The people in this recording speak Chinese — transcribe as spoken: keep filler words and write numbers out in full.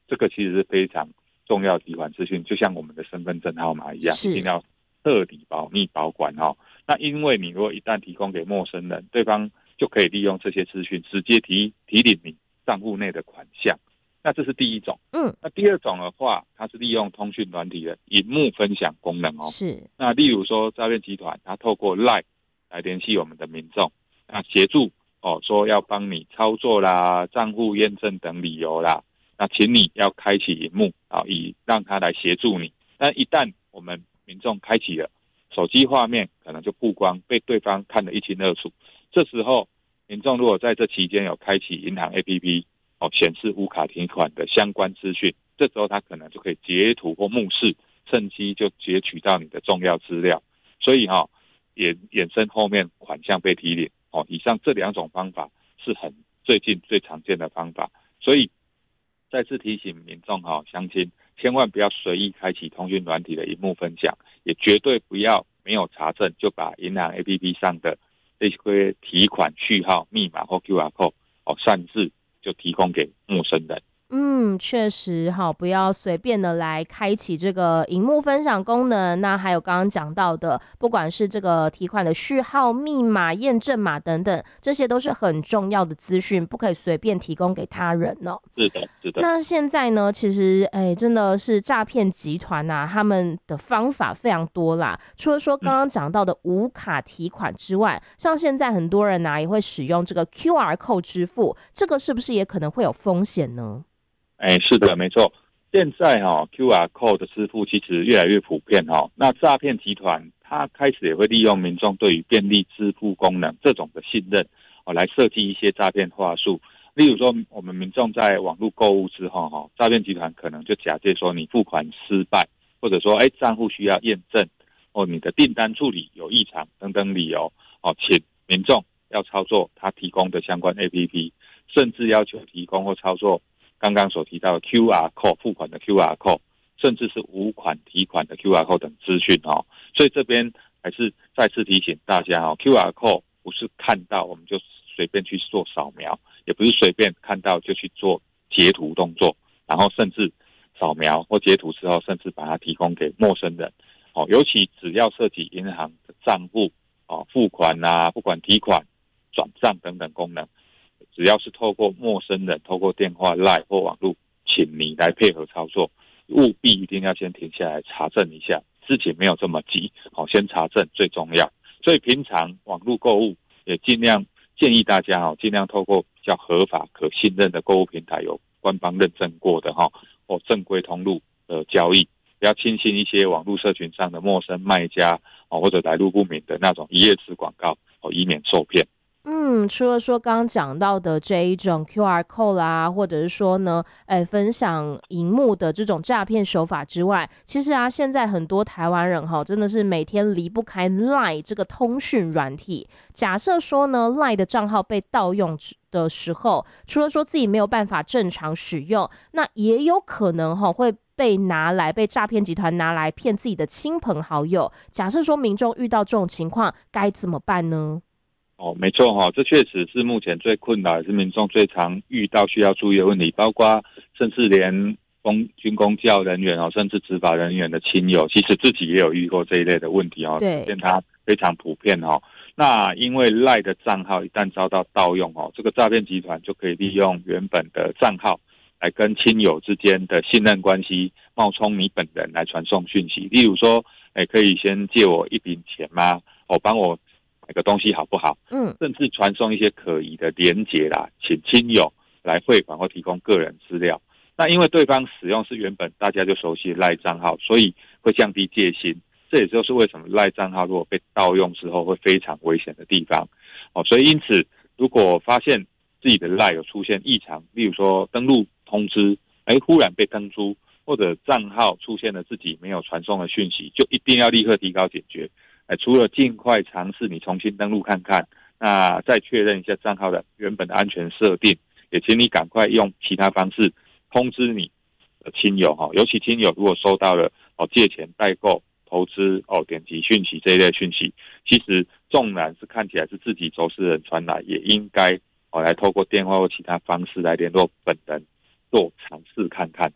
这个其实是非常重要的提款资讯，就像我们的身份证号码一样，一定要彻底保密保管哦。那因为你如果一旦提供给陌生人，对方就可以利用这些资讯直接提提领你账户内的款项。那这是第一种。 嗯， 那第二种的话，它是利用通讯软体的萤幕分享功能哦。 是。 那例如说诈骗集团，它透过 LINE 来联系我们的民众，那协助哦说要帮你操作啦、账户验证等理由啦，那请你要开启萤幕啊，以让他来协助你。但一旦我们民众开启了，手机画面可能就曝光，被对方看得一清二楚。这时候，民众如果在这期间有开启银行 A P P 哦，显示无卡提款的相关资讯，这时候他可能就可以截图或目视，趁机就截取到你的重要资料。所以哈、哦，也衍生后面款项被提领哦。以上这两种方法是很最近最常见的方法，所以再次提醒民众哈、哦，乡亲千万不要随意开启通讯软体的萤幕分享，也绝对不要没有查证就把银行 A P P 上的这些提款序号、密码或 Q R code 哦擅自就提供给陌生人。 嗯，确实好，不要随便的来开启这个萤幕分享功能。那还有刚刚讲到的，不管是这个提款的序号、密码、验证码等等，这些都是很重要的资讯，不可以随便提供给他人哦。 是的，是的。 那现在呢，其实哎，真的是诈骗集团啊，他们的方法非常多啦。除了说刚刚讲到的无卡提款之外，像现在很多人啊也会使用这个 Q R code 支付，这个是不是也可能会有风险呢？ 哎，是的，没错。现在哈、哦、Q R code 的支付其实越来越普遍哈、哦。那诈骗集团它开始也会利用民众对于便利支付功能这种的信任哦，来设计一些诈骗话术。例如说，我们民众在网络购物之后哈，诈骗集团可能就假借说你付款失败，或者说哎账户需要验证，哦你的订单处理有异常等等理由哦，请民众要操作他提供的相关 A P P， 甚至要求提供或操作刚刚所提到的 Q R code 付款的 Q R code， 甚至是无款提款的 Q R code 等资讯哦。所以这边还是再次提醒大家哦 ，Q R code 不是看到我们就随便去做扫描，也不是随便看到就去做截图动作，然后甚至扫描或截图之后，甚至把它提供给陌生人哦。尤其只要涉及银行的账户哦，付款啊，不管提款、转账等等功能。只要是透过陌生人、透过电话、LINE 或网络，请你来配合操作，务必一定要先停下来查证一下，事情没有这么急，好，先查证最重要。所以平常网络购物也尽量建议大家哦，尽量透过比较合法、可信任的购物平台，有官方认证过的哈，或正规通路的交易，不要轻信一些网络社群上的陌生卖家哦，或者来路不明的那种一页式广告哦，以免受骗。 嗯，除了说刚刚讲到的这一种 Q R code 啦，或者是说呢，哎，分享荧幕的这种诈骗手法之外，其实啊，现在很多台湾人哈，真的是每天离不开 LINE 这个通讯软体。假设说呢，LINE 的账号被盗用的时候，除了说自己没有办法正常使用，那也有可能哈会被拿来被诈骗集团拿来骗自己的亲朋好友。假设说民众遇到这种情况，该怎么办呢？ 哦，没错哈、哦，这确实是目前最困扰，也是民众最常遇到需要注意的问题，包括甚至连公军公教人员哦，甚至执法人员的亲友，其实自己也有遇过这一类的问题哦， 对， 可见它非常普遍哦。那因为 LINE 的账号一旦遭到盗用哦，这个诈骗集团就可以利用原本的账号来跟亲友之间的信任关系，冒充你本人来传送讯息，例如说，哎，可以先借我一笔钱吗？哦，帮我买个东西好不好？ 嗯， 甚至传送一些可疑的连结啦，请亲友来汇款或提供个人资料。那因为对方使用是原本大家就熟悉的 LINE 账号，所以会降低戒心。这也就是为什么 LINE 账号如果被盗用之后会非常危险的地方。哦，所以因此，如果发现自己的 LINE 有出现异常，例如说登录通知，哎，忽然被登出，或者账号出现了自己没有传送的讯息，就一定要立刻提高警觉。哎，除了尽快尝试你重新登录看看，那再确认一下账号的原本的安全设定，也请你赶快用其他方式通知你的亲友哈，尤其亲友如果收到了哦借钱、代购、投资哦点击讯息这一类讯息，其实纵然是看起来是自己走私人传来，也应该哦来透过电话或其他方式来联络本人，做尝试看看。